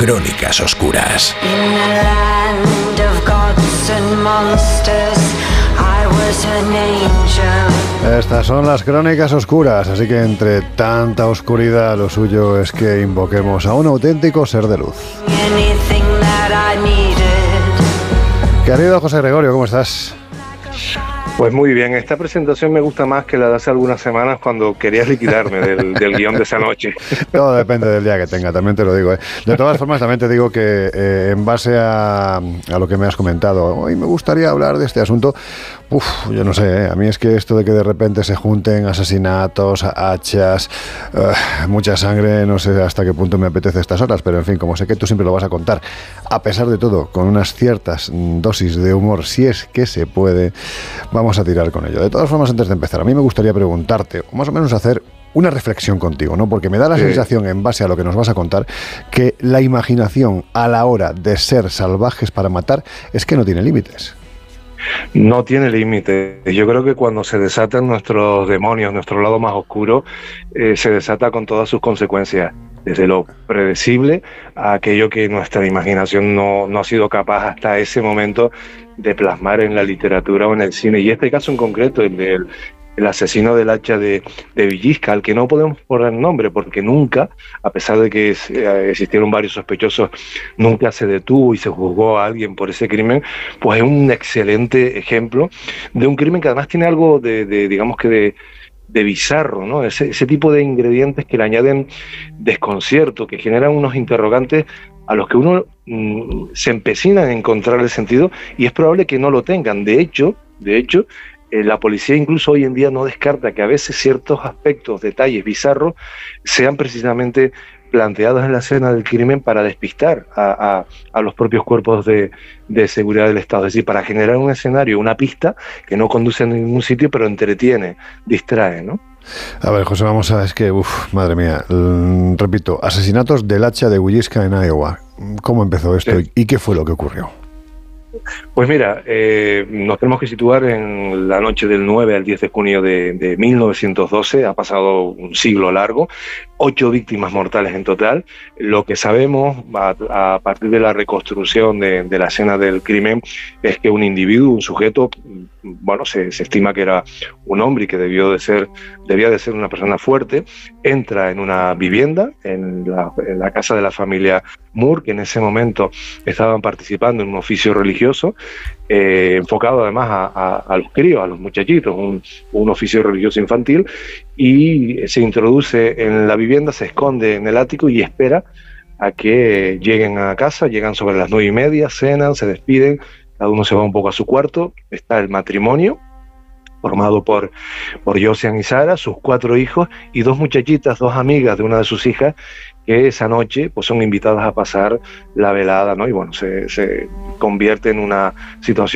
Crónicas Oscuras. Estas son las Crónicas Oscuras, así que entre tanta oscuridad lo suyo es que invoquemos a un auténtico ser de luz. Querido José Gregorio, ¿cómo estás? Pues muy bien, esta presentación me gusta más que la de hace algunas semanas cuando querías liquidarme del guión de esa noche. Todo depende del día que tenga, también te lo digo. De todas formas, también te digo que en base a lo que me has comentado, hoy me gustaría hablar de este asunto. Yo no sé, a mí es que esto de que de repente se junten asesinatos, hachas, mucha sangre, no sé hasta qué punto me apetece estas horas, pero en fin, como sé que tú siempre lo vas a contar, a pesar de todo, con unas ciertas dosis de humor, si es que se puede, vamos a tirar con ello. De todas formas, antes de empezar, a mí me gustaría preguntarte, o más o menos hacer una reflexión contigo, ¿no? Porque me da la sensación, en base a lo que nos vas a contar, que la imaginación a la hora de ser salvajes para matar es que no tiene límites. No tiene límite. Yo creo que cuando se desatan nuestros demonios, nuestro lado más oscuro, se desata con todas sus consecuencias, desde lo predecible a aquello que nuestra imaginación no ha sido capaz hasta ese momento de plasmar en la literatura o en el cine. Y este caso en concreto, el asesino del hacha de Villisca, al que no podemos poner nombre porque nunca, a pesar de que existieron varios sospechosos, nunca se detuvo y se juzgó a alguien por ese crimen, pues es un excelente ejemplo de un crimen que además tiene algo digamos que de bizarro, ¿no? Ese tipo de ingredientes que le añaden desconcierto, que generan unos interrogantes a los que uno se empecina en encontrar el sentido, y es probable que no lo tengan. De hecho, la policía incluso hoy en día no descarta que a veces ciertos aspectos, detalles bizarros, sean precisamente planteados en la escena del crimen para despistar a los propios cuerpos de seguridad del Estado. Es decir, para generar un escenario, una pista que no conduce a ningún sitio, pero entretiene, distrae, ¿no? A ver, José, vamos a... Es que, madre mía, repito, asesinatos del hacha de Villisca en Iowa. ¿Cómo empezó esto y qué fue lo que ocurrió? Pues mira, nos tenemos que situar en la noche del 9 al 10 de junio de 1912, ha pasado un siglo largo, 8 víctimas mortales en total. Lo que sabemos a partir de la reconstrucción de la escena del crimen es que un individuo, un sujeto, bueno, se estima que era un hombre y que debía de ser una persona fuerte, entra en una vivienda, en la casa de la familia Moore, que en ese momento estaban participando en un oficio religioso, enfocado además a los críos, a los muchachitos, un oficio religioso infantil, y se introduce en la vivienda, se esconde en el ático y espera a que lleguen a casa. Llegan sobre las 9:30, cenan, se despiden, cada uno se va un poco a su cuarto. Está el matrimonio formado por Josian y Sara, sus 4 hijos y 2 muchachitas, 2 amigas de una de sus hijas, que esa noche pues son invitadas a pasar la velada, ¿no? Y bueno, se convierte en una situación